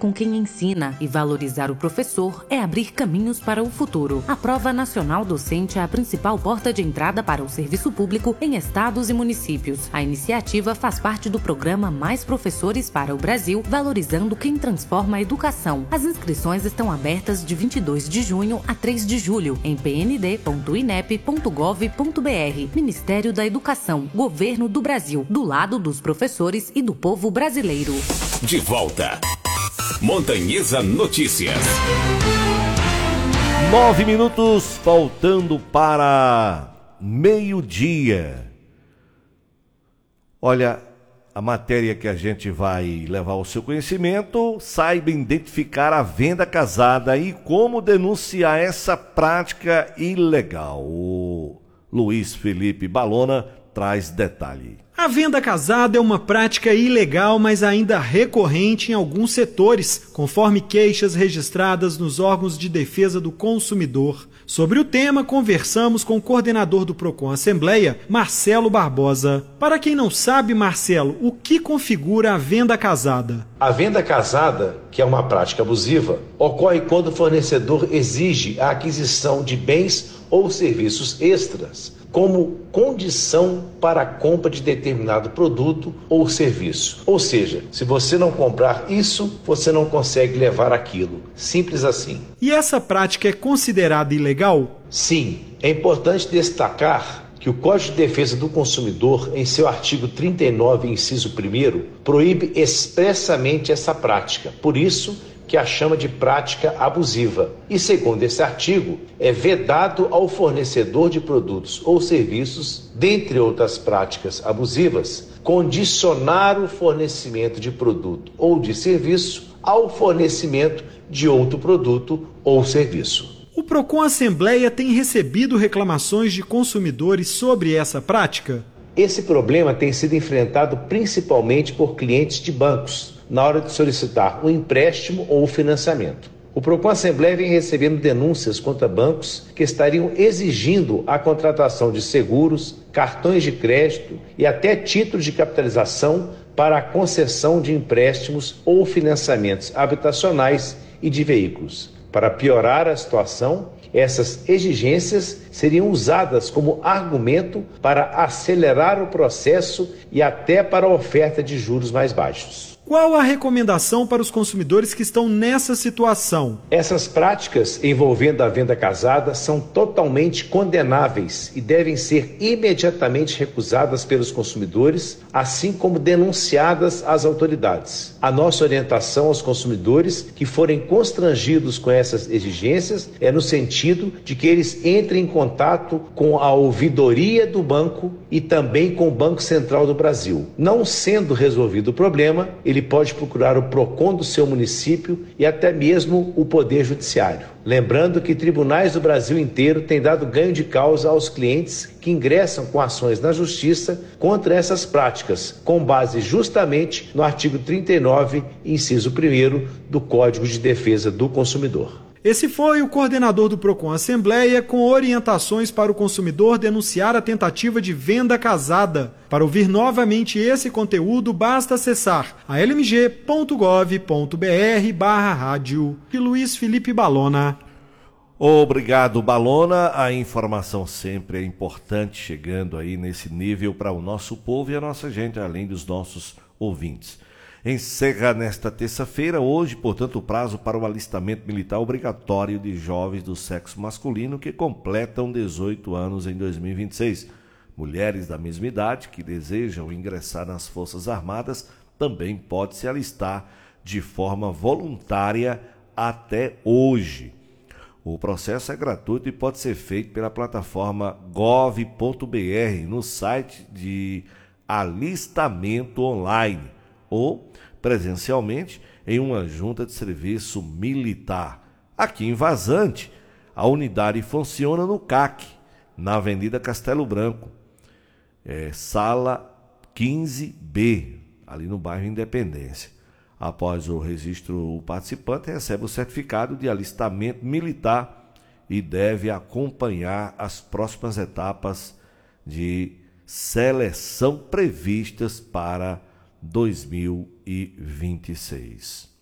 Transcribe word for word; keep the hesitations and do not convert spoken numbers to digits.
com quem ensina e valorizar o professor é abrir caminhos para o futuro. A Prova Nacional Docente é a principal porta de entrada para o serviço público em estados e municípios. A iniciativa faz parte do programa Mais Professores para o Brasil, valorizando quem transforma a educação. As inscrições estão abertas de vinte e dois de junho a três de julho em p n d ponto inep ponto gov ponto b r. Ministério da Educação, Governo do Brasil, do lado dos professores e do povo brasileiro. De volta. Montanhesa Notícias. Nove minutos faltando para meio-dia. Olha, a matéria que a gente vai levar ao seu conhecimento: saiba identificar a venda casada e como denunciar essa prática ilegal. O Luiz Felipe Balona traz detalhe. A venda casada é uma prática ilegal, mas ainda recorrente em alguns setores, conforme queixas registradas nos órgãos de defesa do consumidor. Sobre o tema, conversamos com o coordenador do Procon Assembleia, Marcelo Barbosa. Para quem não sabe, Marcelo, o que configura a venda casada? A venda casada, que é uma prática abusiva, ocorre quando o fornecedor exige a aquisição de bens ou serviços extras como condição para a compra de determinado produto ou serviço. Ou seja, se você não comprar isso, você não consegue levar aquilo. Simples assim. E essa prática é considerada ilegal? Sim, é importante destacar que o Código de Defesa do Consumidor, em seu artigo trinta e nove, inciso primeiro, proíbe expressamente essa prática. Por isso, que a chama de prática abusiva. E, segundo esse artigo, é vedado ao fornecedor de produtos ou serviços, dentre outras práticas abusivas, condicionar o fornecimento de produto ou de serviço ao fornecimento de outro produto ou serviço. O Procon Assembleia tem recebido reclamações de consumidores sobre essa prática? Esse problema tem sido enfrentado principalmente por clientes de bancos, na hora de solicitar um empréstimo ou financiamento. O Procon Assembleia vem recebendo denúncias contra bancos que estariam exigindo a contratação de seguros, cartões de crédito e até títulos de capitalização para a concessão de empréstimos ou financiamentos habitacionais e de veículos. Para piorar a situação, essas exigências seriam usadas como argumento para acelerar o processo e até para a oferta de juros mais baixos. Qual a recomendação para os consumidores que estão nessa situação? Essas práticas envolvendo a venda casada são totalmente condenáveis e devem ser imediatamente recusadas pelos consumidores, assim como denunciadas às autoridades. A nossa orientação aos consumidores que forem constrangidos com essas exigências é no sentido de que eles entrem em contato com a ouvidoria do banco e também com o Banco Central do Brasil. Não sendo resolvido o problema, ele pode procurar o Procon do seu município e até mesmo o Poder Judiciário. Lembrando que tribunais do Brasil inteiro têm dado ganho de causa aos clientes que ingressam com ações na Justiça contra essas práticas, com base justamente no artigo trinta e nove, inciso primeiro do Código de Defesa do Consumidor. Esse foi o coordenador do Procon Assembleia com orientações para o consumidor denunciar a tentativa de venda casada. Para ouvir novamente esse conteúdo, basta acessar a l m g ponto gov ponto b r barra rádio. E Luiz Felipe Balona. Obrigado, Balona. A informação sempre é importante, chegando aí nesse nível para o nosso povo e a nossa gente, além dos nossos ouvintes. Encerra nesta terça-feira, hoje, portanto, o prazo para o alistamento militar obrigatório de jovens do sexo masculino que completam dezoito anos em dois mil e vinte e seis. Mulheres da mesma idade que desejam ingressar nas Forças Armadas também podem se alistar de forma voluntária até hoje. O processo é gratuito e pode ser feito pela plataforma gov ponto b r no site de alistamento online ou presencialmente em uma junta de serviço militar. Aqui em Vazante, a unidade funciona no C A C, na Avenida Castelo Branco, é, sala quinze B, ali no bairro Independência. Após o registro, o participante recebe o certificado de alistamento militar e deve acompanhar as próximas etapas de seleção previstas para dois mil e vinte e seis.